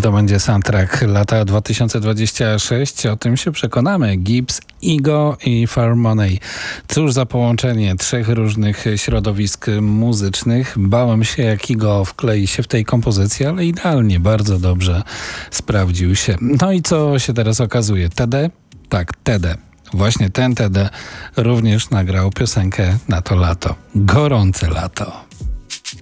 to będzie soundtrack lata 2026? O tym się przekonamy. Gibbs, Ego i Farmoney. Cóż za połączenie trzech różnych środowisk muzycznych. Bałem się, jak Ego wklei się w tej kompozycji, ale idealnie, bardzo dobrze sprawdził się. No i co się teraz okazuje? TD? Tak, TD. Właśnie ten TD również nagrał piosenkę na to lato. Gorące lato.